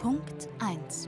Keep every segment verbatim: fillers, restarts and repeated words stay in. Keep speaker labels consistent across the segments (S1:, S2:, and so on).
S1: Punkt eins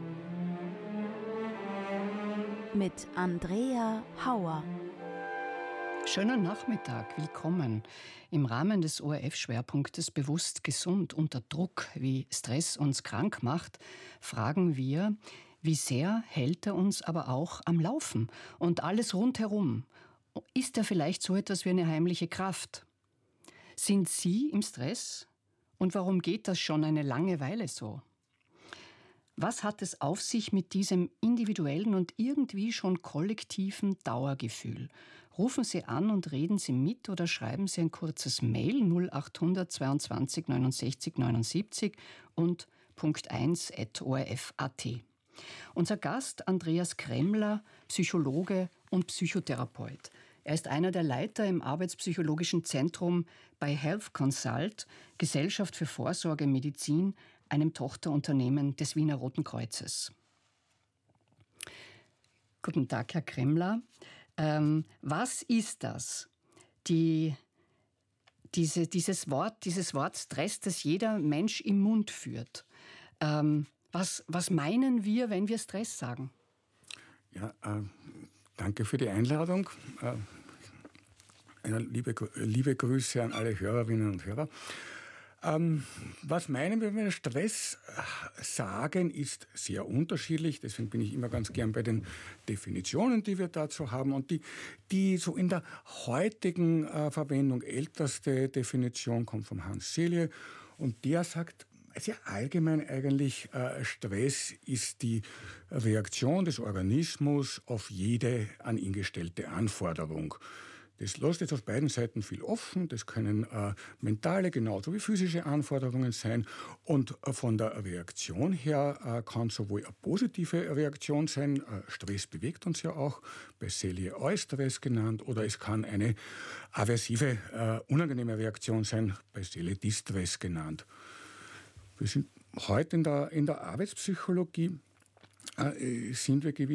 S1: mit Andrea Hauer.
S2: Schönen Nachmittag, willkommen. Im Rahmen des O R F-Schwerpunktes Bewusst gesund unter Druck, wie Stress uns krank macht, fragen wir, wie sehr hält er uns aber auch am Laufen und alles rundherum? Ist er vielleicht so etwas wie eine heimliche Kraft? Sind Sie im Stress? Und warum geht das schon eine lange Weile so? Was hat es auf sich mit diesem individuellen und irgendwie schon kollektiven Dauergefühl? Rufen Sie an und reden Sie mit oder schreiben Sie ein kurzes Mail null acht hundert zweiundzwanzig neunundsechzig neunundsiebzig und Punkt eins at o r f punkt a t. Unser Gast Andreas Kremmler, Psychologe und Psychotherapeut. Er ist einer der Leiter im Arbeitspsychologischen Zentrum bei Health Consult, Gesellschaft für Vorsorgemedizin, einem Tochterunternehmen des Wiener Roten Kreuzes. Guten Tag, Herr Kremmler. Ähm, was ist das? Die, diese, dieses, Wort, dieses Wort Stress, das jeder Mensch im Mund führt. Ähm, was, was meinen wir, wenn wir Stress sagen?
S3: Ja, äh, danke für die Einladung. Äh, liebe, liebe Grüße an alle Hörerinnen und Hörer. Ähm, was meinen wir, wenn wir Stress sagen, ist sehr unterschiedlich. Deswegen bin ich immer ganz gern bei den Definitionen, die wir dazu haben. Und die, die so in der heutigen äh, Verwendung älteste Definition kommt von Hans Selye. Und der sagt sehr allgemein eigentlich, äh, Stress ist die Reaktion des Organismus auf jede an ihn gestellte Anforderung. Das lässt jetzt auf beiden Seiten viel offen. Das können äh, mentale genauso wie physische Anforderungen sein. Und äh, von der Reaktion her äh, kann sowohl eine positive Reaktion sein, äh, Stress bewegt uns ja auch, bei Selye Eustress genannt, oder es kann eine aversive, äh, unangenehme Reaktion sein, bei Selye Distress genannt. Wir sind heute in der, in der Arbeitspsychologie, äh, sind wir gewiss